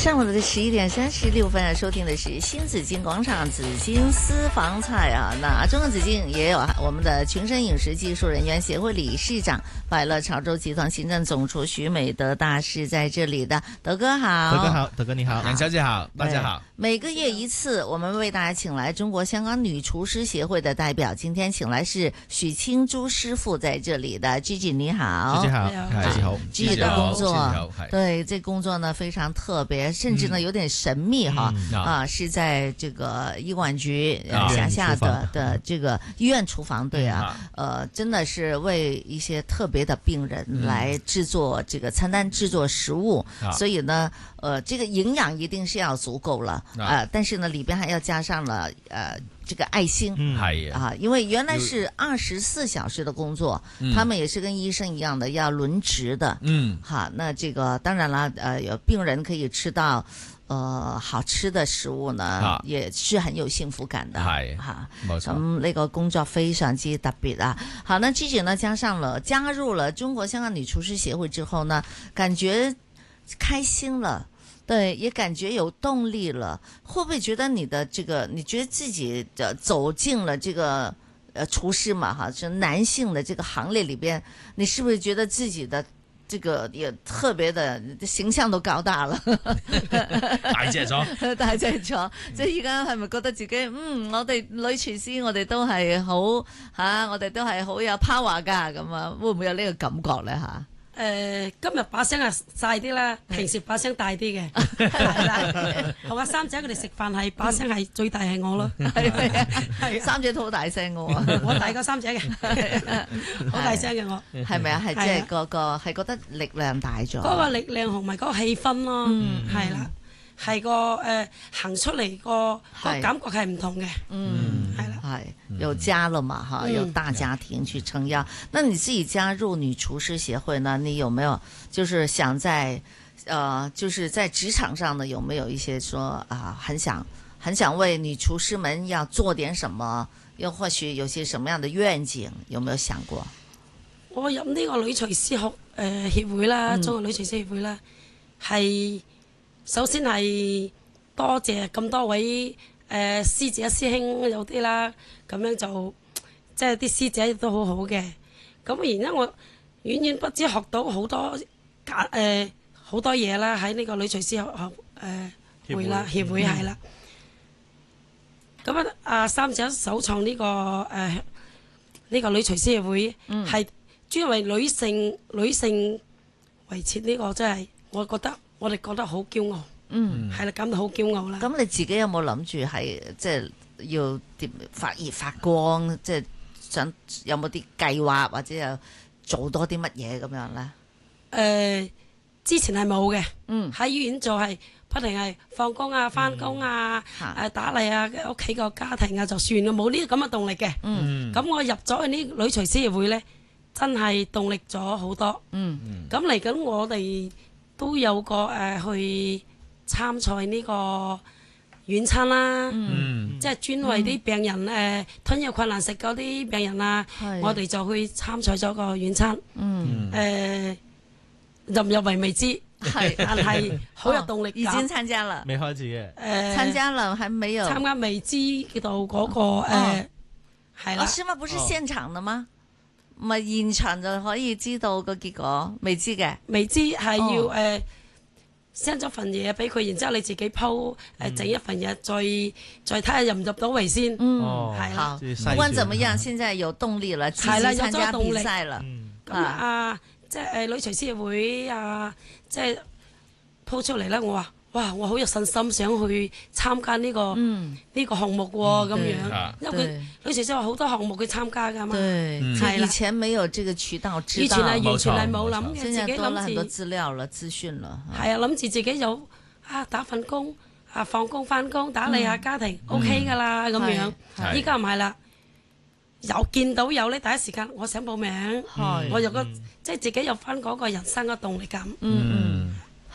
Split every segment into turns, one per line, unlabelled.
上午的11:36收听的是新紫金广场紫金私房菜啊。那中国紫金也有我们的群生饮食技术人员协会理事长百乐潮州集团行政总厨徐美德大师在这里的。德哥好。
德哥好，德哥你好，
杨小姐好，大家好。
每个月一次，我们为大家请来中国香港女厨师协会的代表，今天请来是许青珠师傅在这里的。Gigi 你好。
Gigi 好
，Gigi 好。
Gigi 的工作，对，这工作呢非常特别，甚至呢有点神秘哈。是在这个医管局辖下的这个医院厨房，对啊，真的是为一些特别的病人来制作这个餐单，制作食物，所以呢这个营养一定是要足够了但是呢里边还要加上了这个爱心，因为原来是24小时的工作，他们也是跟医生一样的要轮值的，那这个當然啦，有病人可以吃到好吃的食物呢，也是很有幸福感的，咁呢個工作非常之特別啊。好，那Gigi呢加入了中國香港女廚師協會之後呢，感覺開心了。对，也感觉有动力了。会不会觉得你的这个，你觉得自己走进了这个厨师嘛哈，就男性的这个行列里边，你是不是觉得自己的这个也特别的形象都高大了？
大隻咗，
大隻咗。即係而家係咪覺得自己我哋女廚師，我哋都係好我哋都係好有 power 㗎咁啊？會唔會有呢個感覺咧嚇？
今日把聲係細啲啦，平時把聲大啲嘅，係啦。同阿三姐佢哋食飯係把聲係最大係我咯，係
三姐都好大聲嘅喎，
我大過三姐嘅，好大聲嘅我，
係咪啊？係即係個係覺得力量大咗，
嗰個力量同埋嗰個氣氛咯，係啦。係個行出嚟個感覺係唔同嘅，係啦，
係有家了嘛哈，有大家庭去撐腰。那你自己加入女廚師協會呢？你有沒有就是想在就是在職場上呢，有沒有一些說很想為女廚師們要做點什麼？又或許有些什麼樣的願景？有沒有想過？
我入呢個女廚師協會啦，中國女廚師協會啦，係。首先係多謝咁多位師姐師兄有啲啦，咁樣就即係啲師姐都好好嘅。咁然之後我遠遠不知學到好多好多嘢啦，喺呢個女廚師會啦協會係啦。咁啊三姐首創呢個呢個女廚師協會係專為女性維設呢個，真係我哋覺得好驕傲，係啦，感到好驕傲啦。
咁你自己有冇諗住係即係要點發熱發光？即係想有冇啲計劃或者又做多啲乜嘢咁樣咧？
之前係冇嘅，喺醫院做係不停係放工啊、翻工啊、打理啊屋企個家庭啊就算啦，冇呢啲咁嘅動力嘅。咁我入咗去呢女廚師協會咧，真係動力咗好多。咁嚟緊我哋都有個去參賽呢個軟餐啦，即係專為啲病人吞咽困難食嗰啲病人啊，我哋就去參賽咗個軟餐。入唔入圍未知，但係好有動力。
已經參加了，
未開始嘅。
參加了還沒有
參加未知到嗰個係啦。
是嗎？不是現場的嗎？唔係現場就可以知道個結果，未知嘅。
未知係要send 咗份嘢俾佢，然之後你自己鋪整一份嘢，再睇下入唔入到圍先。係啦。
不管怎麼樣，現在有動力了，積極參加比賽了。
咁即係女廚師會即係鋪出嚟咧，我話哇，我好有信心想去參加呢個項目喎，咁樣，因為佢女廚師話好多項目去參加㗎嘛。
對，以前沒有這個渠道知道，
以前係完全係冇諗嘅，
自己
諗住
很多資料了、資訊了。
係諗住自己有打份工放工翻工打理下家庭 OK 㗎啦咁樣。依家唔係啦，見到有呢第一時間我想報名，我有個即係自己有翻嗰個人生嘅動力感。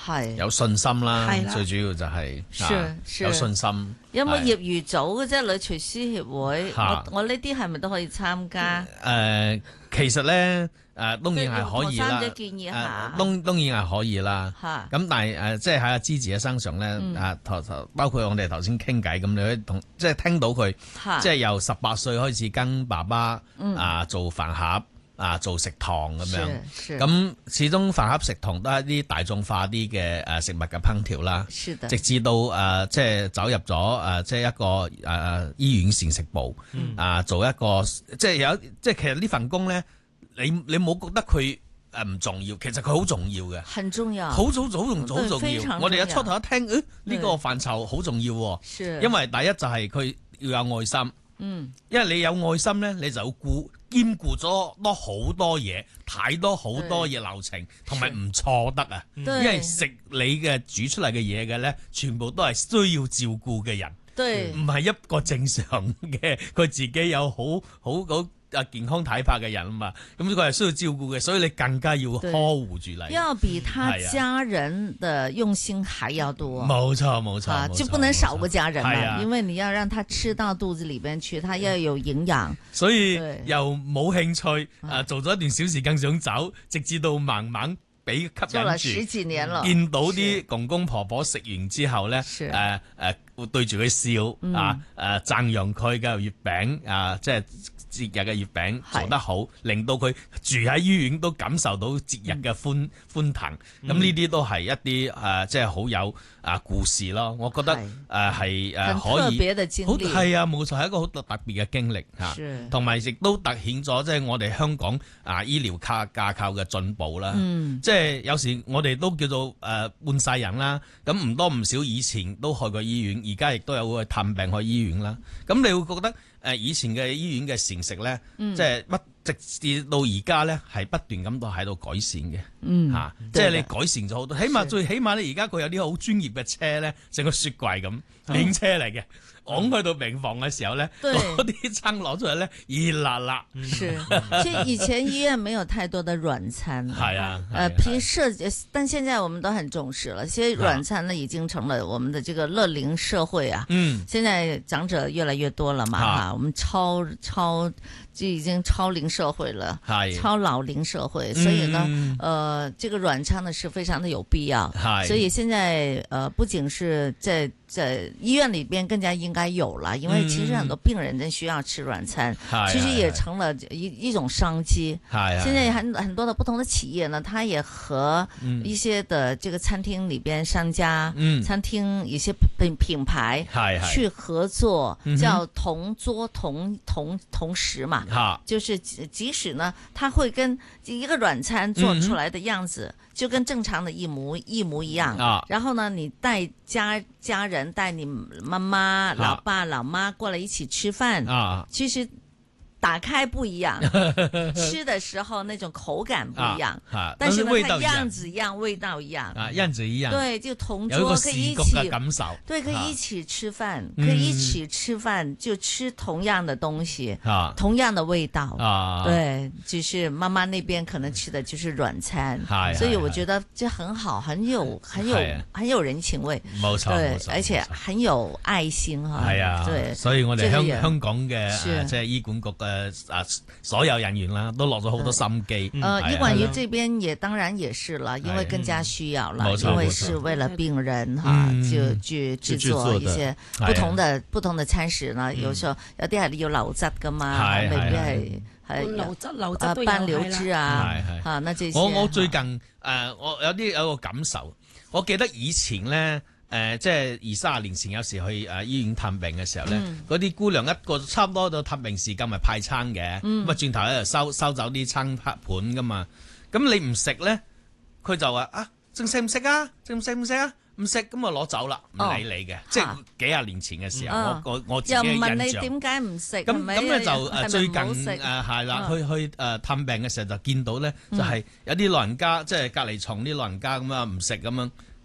係
有信心啦，
係啦
最主要就係有信心。
有冇業餘組嘅啫？女廚師協會，我呢啲係咪都可以參加？
其實咧，當然係可以啦。
建議下，
當然係可以啦。咁但係即係喺阿芝姐嘅身上咧，包括我哋頭先傾偈咁，你可以同即係聽到佢，即係由18歲開始跟爸爸做飯盒。做食堂咁樣，咁始終飯盒食堂都係一啲大眾化啲嘅食物嘅烹調啦。直至到即係走入咗即係一個醫院膳食部做一個即係其實呢份工咧，你冇覺得佢唔重要？其實佢好重要嘅，很重要，好重要。我哋一出頭一聽，呢個範疇好重要喎，因為第一就係佢要有愛心。因為你有愛心咧，你就要兼顧咗多好多嘢，睇多好多嘢流程，同埋唔錯得啊！因為食你嘅煮出嚟嘅嘢嘅咧，全部都係需要照顧嘅人，唔係一個正常嘅佢自己有好健康體魄嘅人啊嘛，咁佢係需要照顧嘅，所以你更加要呵護住你。要
比他家人的用心還要多。
冇錯，
就不能少個家人嘛，因為你要讓他吃到肚子裏邊去，他要有營養。
所以又冇興趣做咗一段小時更想走，直至到慢慢俾吸引住。
做了10幾年了，
見到啲公公婆婆食完之後咧，會對住佢笑讚揚佢嘅月餅即係節日嘅月餅做得好，令到佢住喺醫院都感受到節日嘅歡騰。咁呢啲都係一啲即係好有故事咯。我覺得係可以，係啊，冇錯，係一個好特別嘅經歷同埋亦都凸顯咗即係我哋香港醫療架構嘅進步啦。即係有時我哋都叫做半世人啦，咁唔多唔少以前都去過醫院，而家亦都有去探病去醫院啦。咁你會覺得以前嘅醫院嘅膳食咧，即係直至到而家咧，係不斷咁都喺度改善嘅，即係你改善咗好多。最起碼咧，而家佢有啲好專業嘅車咧，成個雪櫃咁靚車嚟嘅。往去到病房嘅時候咧，嗰啲餐攞出嚟咧，熱辣辣。
是，其實以前醫院沒有太多的軟餐。
係啊，
但現在我們都很重視了。其實軟餐呢已經成了我們的這個樂齡社會啊。現在長者越來越多了嘛，我們就已經超齡社會了，超老齡社會。所以呢，這個軟餐呢是非常的有必要。所以現在不僅是在醫院裏邊更加應該有了，因為其實很多病人真需要吃軟餐，其實也成了一種商機。現在很多的不同的企業呢，它也和一些的這個餐廳裏邊商家、餐廳一些品牌去合作，叫同桌同食嘛，就是即使呢，它會跟一個軟餐做出來的樣子，就跟正常的一模一樣。然後呢，你帶家人帶你媽媽、老爸、老媽過來一起吃飯，其實打開不一樣，吃的時候那種口感不一樣，但是呢，它樣子一樣，味道一樣，
樣子一樣，
對，就同桌可以一起
感受，
對，可以一起吃飯，可以一起吃飯，就吃同樣的東西，同樣的味道，對，只是媽媽那邊可能吃的就是軟餐，所以我覺得這很好，很有人情味，
冇錯，
對，而且很有愛心哈，係啊，對，
所以我哋香港嘅即係醫管局嘅所有人員啦，都落咗好多心機。
醫管局這邊也當然也是了，因為更加需要了，因為是為了病人哈，就去製作一些不同的餐食呢。有時候有啲係要流質噶嘛，未必係
流質
半流質啊，吓，那這些
我最近我有個感受，我記得以前咧。即係20-30年前，有時去醫院探病嘅時候咧，嗰啲姑娘一個差唔多到探病時間咪派餐嘅，咁轉頭喺度收走啲餐盤噶嘛。咁你唔食咧，佢就話仲食唔食啊？仲食唔食啊？唔食咁啊攞走啦，唔理你嘅。即係幾廿年前嘅時候，我自己嘅印象。
又問你點解唔食？
咁咧就最近係啦，去探病嘅時候就見到咧，就係有啲老人家即係隔離床啲老人家咁啊唔食咁樣。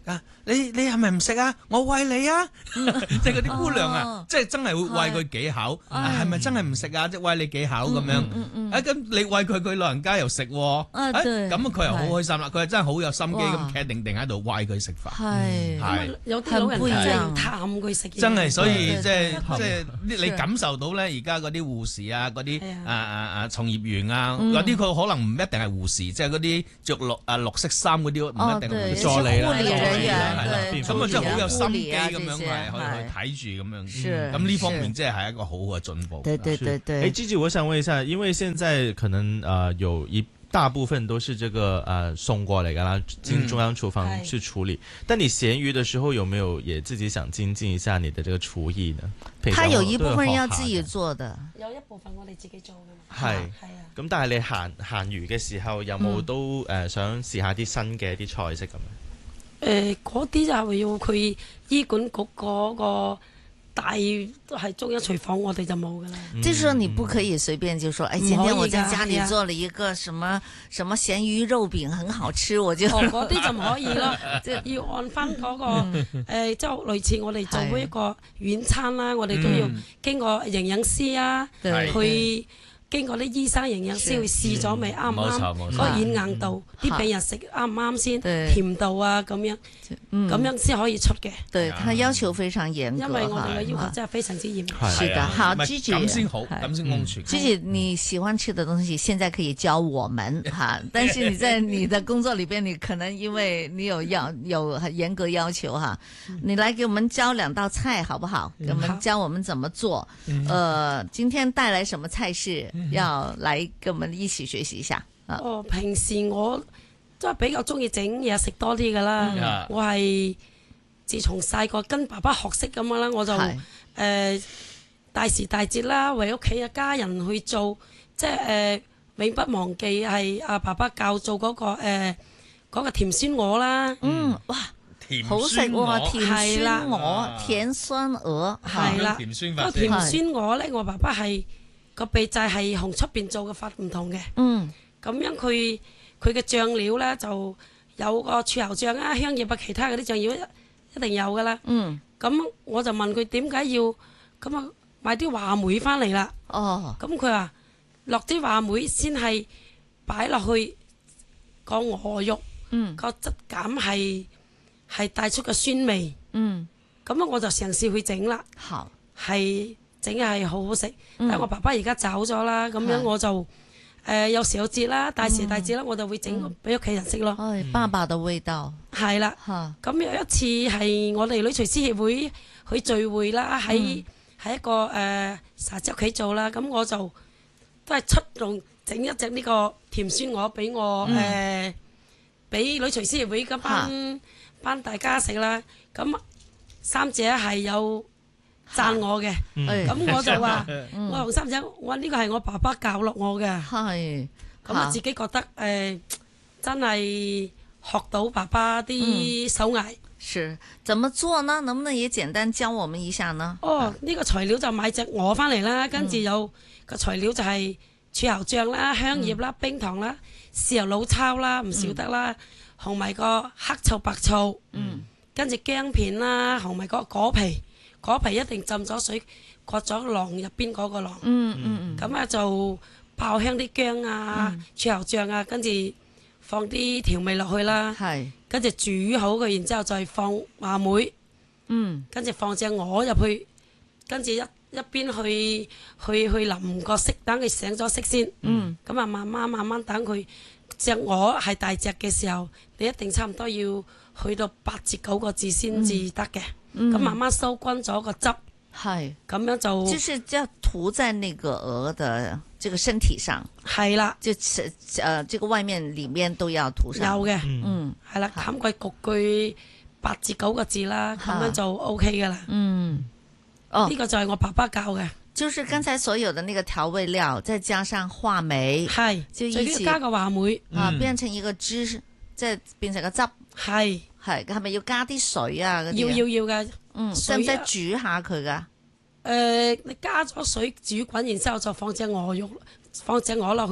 你係咪唔食啊？我餵你啊！即係嗰啲姑娘啊，即係真係會餵佢幾口，係咪真係唔食啊？即係餵你幾口咁樣。咁你餵佢老人家又食，咁佢又好開心啦。佢係真係好有心機咁企定喺度餵佢食飯。
係
有啲老人家真係要探佢食嘢。
真係，所以即係你感受到咧，而家嗰啲護士啊，嗰啲從業員啊，有啲佢可能唔一定係護士，即係嗰啲着綠色衫嗰啲唔一定係助理啦。係啦，咁啊真係好有心機咁樣去睇住咁樣，咁呢方面即係一個好嘅進步。
對。
Gigi，我想問一下，因為現在可能有一大部分都是這個送過嚟噶啦，進中央廚房去處理。但你閒餘的時候，有沒有也自己想精進一下你的這個廚藝呢？
他有一部分人要自己做的，
有一部分我哋自己做嘅嘛。
係啊。咁但係你閒餘嘅時候，有冇都想試下啲新嘅一啲菜式咁樣？
嗰啲就係要佢醫管局嗰個大都係中央廚房，我哋就冇噶啦。
就是說你不可以隨便就說，今天我在家裏做了一個什麼鹹魚肉餅，很好吃，我就
嗰啲就唔可以咯。即係要按翻嗰個即係類似我哋做一個軟餐啦，我哋都要經過營養師啊去。經過啲醫生營養師去試咗未啱唔啱？嗰個軟硬度，啲病人食啱唔啱先？甜度啊咁樣，咁樣先可以出嘅。
對，他要求非常嚴格。
因為我哋嘅要求真係非常之嚴格。
是的，好，Gigi，
咁先好，咁先安全。
Gigi，你喜歡吃的東西，現在可以教我們哈。但是你在你的工作裏邊，你可能因為你有嚴格要求哈，你來給我們教2道菜好不好？給我們教我們怎麼做。今天帶來什麼菜式？要嚟跟我們一起學習一下。
平時我都係比較中意整嘢食多啲噶啦。我係自從細個跟爸爸學識咁樣啦，我就大時大節啦，為屋企嘅家人去做，即係永不忘記係阿爸爸教做嗰個甜酸鵝啦。
哇，好食喎！甜酸鵝，甜酸鵝係啦。
個甜酸鵝咧，我爸爸係。個秘製係同出邊做嘅法唔同嘅，咁樣佢嘅醬料咧就有個柱侯醬啊、香葉啊、其他嗰啲醬料一定有噶啦。咁我就問佢點解要咁啊買啲話梅翻嚟啦。咁佢話落啲話梅先係擺落去個鵝肉，個質感係帶出個酸味。咁我就嘗試去整啦，係。整係好好食，但係我爸爸而家走咗啦，咁樣我就有時有節啦，大時大節啦，我就會整俾屋企人食咯。
爸爸的味道
係啦，咁有一次係我哋女廚師協會去聚會啦，喺一個茶姐屋企做啦，咁我就都係出動整一隻呢個甜酸鵝俾我俾女廚師協會嗰班大家食啦，咁三姐係有讚我嘅，咁我就話，我同三姐，我呢個係我爸爸教落我嘅，咁我自己覺得真係學到爸爸啲手藝。
是，怎麼做呢？能不能也簡單教我們一下呢？
呢個材料就買隻鵝翻嚟啦，跟住有個材料就係柱侯醬啦、香葉啦、冰糖啦、豉油老抽啦，唔少得啦，同埋個黑醋白醋，跟住薑片啦，同埋個果皮。果皮一定浸咗水，割咗囊入邊嗰個囊。咁啊就爆香啲薑啊、柱侯醬啊，跟住放啲調味落去啦。跟住煮好佢，然之後再放話梅。跟住放隻鵝入去，跟住一邊去淋個色，等佢醒咗色先。咁啊慢慢等佢隻鵝係大隻嘅時候，你一定差唔多要去到8至9個字先至得嘅。咁慢慢收均咗個汁，咁樣
就是要塗在那個鵝的這個身體上，
係啦，
就是這個外面裏面都要塗上，
有嘅，係啦，冚鬼焗句8至9個字啦，咁樣就 OK 噶啦。呢個就係我爸爸教嘅，
就是剛才所有的那個調味料，再加上話梅，就一起
加個話梅
變成一個汁，即係變成個汁，係咪要加啲水啊？
要嘅，
使唔使煮下佢噶？
你加咗水煮滾，然之後就放隻鵝肉，放隻鵝落去。